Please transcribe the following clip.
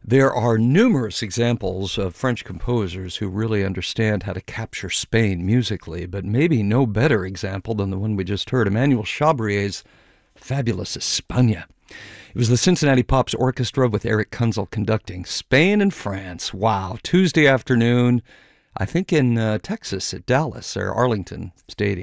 There are numerous examples of French composers who really understand how to capture Spain musically, but maybe no better example than the one we just heard, Emmanuel Chabrier's fabulous España. It was the Cincinnati Pops Orchestra with Eric Kunzel conducting Spain and France. Wow, Tuesday afternoon, I think in Texas at Dallas or Arlington Stadium.